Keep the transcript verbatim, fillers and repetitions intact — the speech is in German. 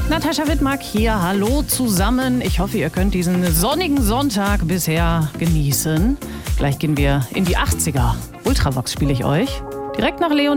Natascha Wittmark hier, hallo zusammen. Ich hoffe, ihr könnt diesen sonnigen Sonntag bisher genießen. Gleich gehen wir in die achtziger. Ultravox spiele ich euch. Direkt nach Leon